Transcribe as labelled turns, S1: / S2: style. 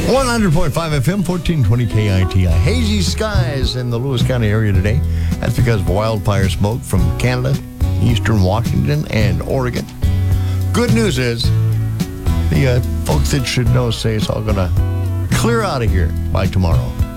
S1: 100.5 FM, 1420 KITI. Hazy skies in the Lewis County area today. That's because of wildfire smoke from Canada, eastern Washington, and Oregon. Good news is, the folks that should know say it's all going to clear out of here by tomorrow.